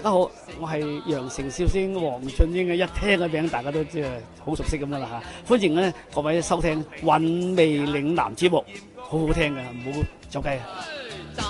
家好，我係羊城笑星黃俊英嘅，一聽個名大家都即係好熟悉咁噶啦嚇。歡迎咧各位收聽《韻味嶺南》節目，好好聽嘅，唔好走雞啊！